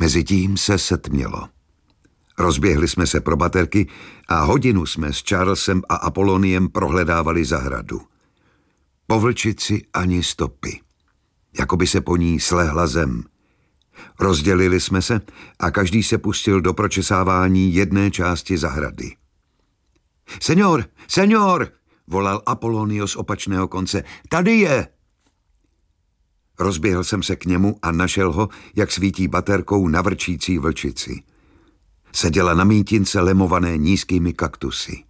Mezitím se setmělo. Rozběhli jsme se pro baterky a hodinu jsme s Charlesem a Apoloniem prohledávali zahradu. Po vlčici ani stopy. Jakoby se po ní slehla zem. Rozdělili jsme se a každý se pustil do pročesávání jedné části zahrady. Seňor, seňor, volal Apolonio z opačného konce. Tady je! Rozběhl jsem se k němu a našel ho, jak svítí baterkou na vrčící vlčici. Seděla na mítince lemované nízkými kaktusy.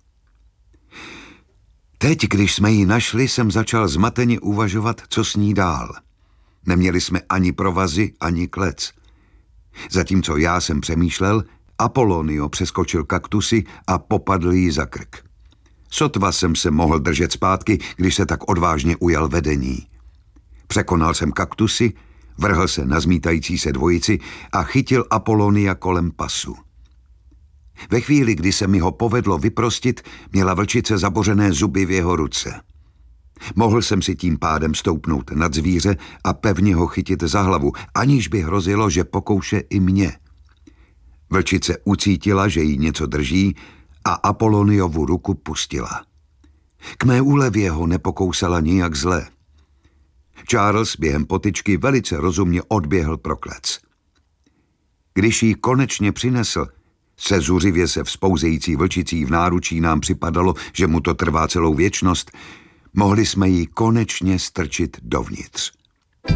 Teď, když jsme ji našli, jsem začal zmateně uvažovat, co s ní dál. Neměli jsme ani provazy, ani klec. Zatímco já jsem přemýšlel, Apolonio přeskočil kaktusy a popadl jí za krk. Sotva jsem se mohl držet zpátky, když se tak odvážně ujal vedení. Překonal jsem kaktusy, vrhl se na zmítající se dvojici a chytil Apolonia kolem pasu. Ve chvíli, kdy se mi ho povedlo vyprostit, měla vlčice zabořené zuby v jeho ruce. Mohl jsem si tím pádem stoupnout nad zvíře a pevně ho chytit za hlavu, aniž by hrozilo, že pokouše i mě. Vlčice ucítila, že jí něco drží a Apoloniovu ruku pustila. K mé úlevě ho nepokousala nijak zle. Charles během potyčky velice rozumně odběhl pro klec. Když ji konečně přinesl, se zuřivě se vzpouzející vlčicí v náručí nám připadalo, že mu to trvá celou věčnost, mohli jsme ji konečně strčit dovnitř.